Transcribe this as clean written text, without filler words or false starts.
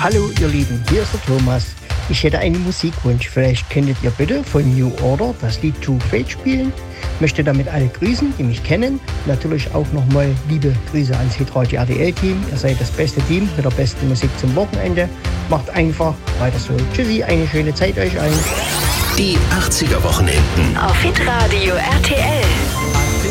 Hallo ihr Lieben, hier ist der Thomas. Ich hätte einen Musikwunsch. Vielleicht könntet ihr bitte von New Order das Lied Too Fate spielen. Möchte damit alle grüßen, die mich kennen. Natürlich auch nochmal liebe Grüße ans Hitradio RTL-Team. Ihr seid das beste Team mit der besten Musik zum Wochenende. Macht einfach weiter so. Tschüssi, eine schöne Zeit euch allen. Die 80er Wochenenden auf Hitradio RTL.